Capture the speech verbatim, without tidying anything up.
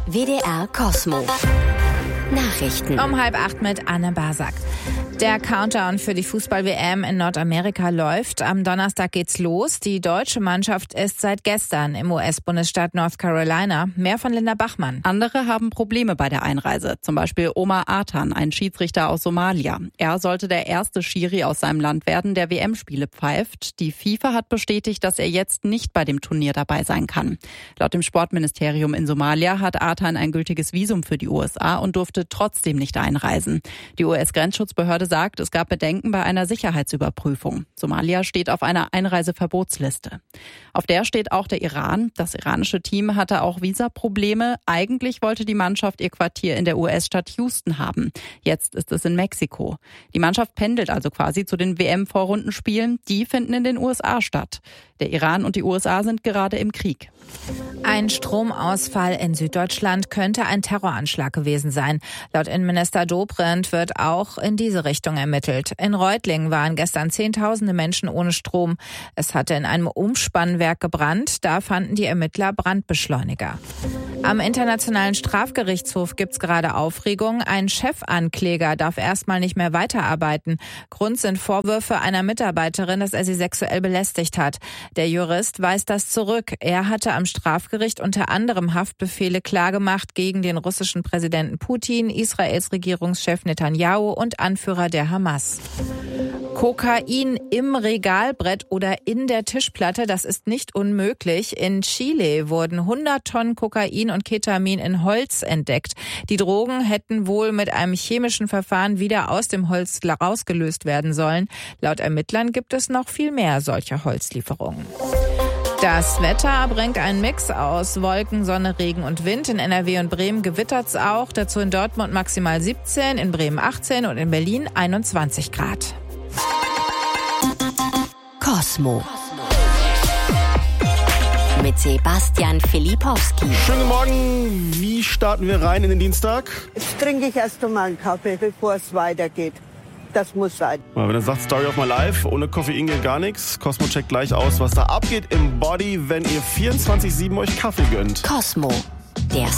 W D R Cosmo. Nachrichten. Um halb acht mit Anne Basak. Der Countdown für die Fußball-W M in Nordamerika läuft. Am Donnerstag geht's los. Die deutsche Mannschaft ist seit gestern im U S-Bundesstaat North Carolina. Mehr von Linda Bachmann. Andere haben Probleme bei der Einreise. Zum Beispiel Omar Artan, ein Schiedsrichter aus Somalia. Er sollte der erste Schiri aus seinem Land werden, der W M-Spiele pfeift. Die FIFA hat bestätigt, dass er jetzt nicht bei dem Turnier dabei sein kann. Laut dem Sportministerium in Somalia hat Artan ein gültiges Visum für die U S A und durfte trotzdem nicht einreisen. Die U S-Grenzschutzbehörde sagt, es gab Bedenken bei einer Sicherheitsüberprüfung. Somalia steht auf einer Einreiseverbotsliste. Auf der steht auch der Iran. Das iranische Team hatte auch Visaprobleme. Eigentlich wollte die Mannschaft ihr Quartier in der U S-Stadt Houston haben. Jetzt ist es in Mexiko. Die Mannschaft pendelt also quasi zu den W M-Vorrundenspielen. Die finden in den U S A statt. Der Iran und die U S A sind gerade im Krieg. Ein Stromausfall in Süddeutschland könnte ein Terroranschlag gewesen sein. Laut Innenminister Dobrindt wird auch in diese Richtung ermittelt. In Reutlingen waren gestern Zehntausende Menschen ohne Strom. Es hatte in einem Umspannwerk gebrannt. Da fanden die Ermittler Brandbeschleuniger. Am Internationalen Strafgerichtshof gibt's gerade Aufregung. Ein Chefankläger darf erstmal nicht mehr weiterarbeiten. Grund sind Vorwürfe einer Mitarbeiterin, dass er sie sexuell belästigt hat. Der Jurist weist das zurück. Er hatte am Strafgericht unter anderem Haftbefehle klargemacht gegen den russischen Präsidenten Putin, Israels Regierungschef Netanyahu und Anführer der Hamas. Kokain im Regalbrett oder in der Tischplatte, das ist nicht unmöglich. In Chile wurden hundert Tonnen Kokain und Ketamin in Holz entdeckt. Die Drogen hätten wohl mit einem chemischen Verfahren wieder aus dem Holz rausgelöst werden sollen. Laut Ermittlern gibt es noch viel mehr solcher Holzlieferungen. Das Wetter bringt einen Mix aus Wolken, Sonne, Regen und Wind. In N R W und Bremen gewittert's auch. Dazu in Dortmund maximal siebzehn, in Bremen achtzehn und in Berlin einundzwanzig Grad. Cosmo. Mit Sebastian Filipowski. Schönen guten Morgen. Wie starten wir rein in den Dienstag? Jetzt trinke ich erst einmal einen Kaffee, bevor es weitergeht. Das muss sein. Wenn er sagt, Story of my life, ohne Koffein geht gar nichts. Cosmo checkt gleich aus, was da abgeht im Body, wenn ihr vierundzwanzig sieben euch Kaffee gönnt. Cosmo, der